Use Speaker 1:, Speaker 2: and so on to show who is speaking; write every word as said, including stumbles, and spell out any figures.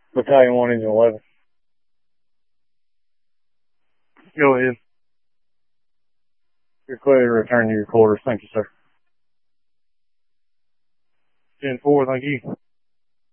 Speaker 1: Battalion one, Engine eleven. Go ahead. You're clear to return to your quarters. Thank you, sir. ten four, thank you.